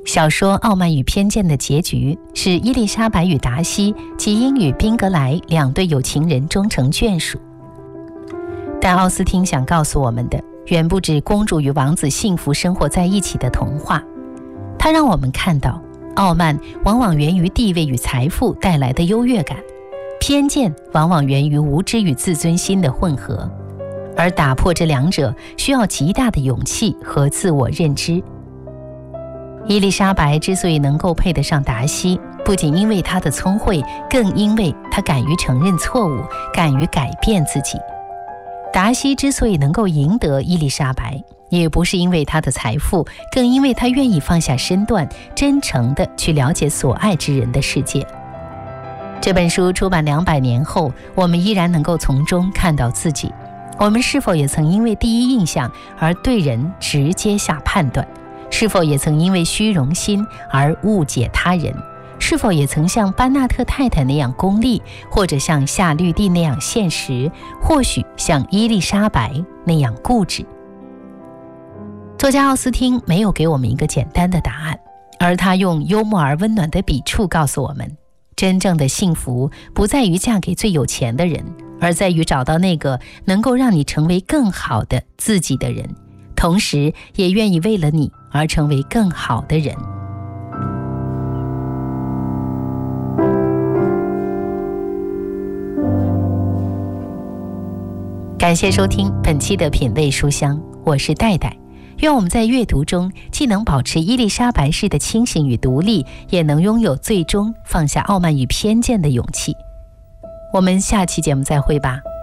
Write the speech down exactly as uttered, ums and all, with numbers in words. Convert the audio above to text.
小说《傲慢与偏见》的结局是伊丽莎白与达西及英与宾格莱两对有情人终成眷属。但奥斯汀想告诉我们的远不止公主与王子幸福生活在一起的童话，它让我们看到傲慢往往源于地位与财富带来的优越感，偏见往往源于无知与自尊心的混合，而打破这两者需要极大的勇气和自我认知。伊丽莎白之所以能够配得上达西，不仅因为她的聪慧，更因为她敢于承认错误，敢于改变自己。达西之所以能够赢得伊丽莎白，也不是因为他的财富，更因为他愿意放下身段，真诚地去了解所爱之人的世界。这本书出版两百年后，我们依然能够从中看到自己。我们是否也曾因为第一印象而对人直接下判断？是否也曾因为虚荣心而误解他人？是否也曾像班纳特太太那样功利，或者像夏绿蒂那样现实，或许像伊丽莎白那样固执？作家奥斯汀没有给我们一个简单的答案，而他用幽默而温暖的笔触告诉我们，真正的幸福不在于嫁给最有钱的人，而在于找到那个能够让你成为更好的自己的人，同时也愿意为了你而成为更好的人。感谢收听本期的品味书香，我是戴戴。愿我们在阅读中既能保持伊丽莎白式的清醒与独立，也能拥有最终放下傲慢与偏见的勇气。我们下期节目再会吧。